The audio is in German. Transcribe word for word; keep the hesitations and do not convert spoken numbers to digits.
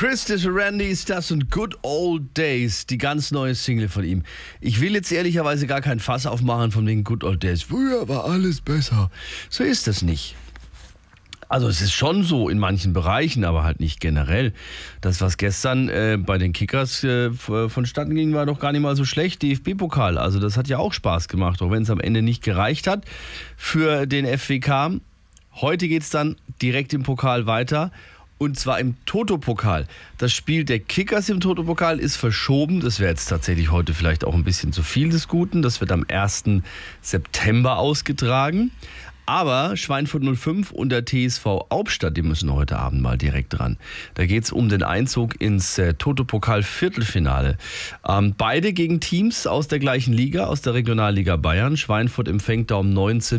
Christus Randy ist das und Good Old Days, die ganz neue Single von ihm. Ich will jetzt ehrlicherweise gar kein Fass aufmachen von den Good Old Days. Früher war alles besser. So ist das nicht. Also es ist schon so in manchen Bereichen, aber halt nicht generell. Das, was gestern äh, bei den Kickers äh, vonstatten ging, war doch gar nicht mal so schlecht. D F B-Pokal, also das hat ja auch Spaß gemacht, auch wenn es am Ende nicht gereicht hat für den F W K. Heute geht es dann direkt im Pokal weiter. Und zwar im Toto-Pokal. Das Spiel der Kickers im Toto-Pokal ist verschoben. Das wäre jetzt tatsächlich heute vielleicht auch ein bisschen zu viel des Guten. Das wird am ersten September ausgetragen. Aber Schweinfurt null fünf und der T S V Hauptstadt, die müssen heute Abend mal direkt ran. Da geht es um den Einzug ins äh, Toto-Pokal-Viertelfinale. Ähm, beide gegen Teams aus der gleichen Liga, aus der Regionalliga Bayern. Schweinfurt empfängt da um neunzehn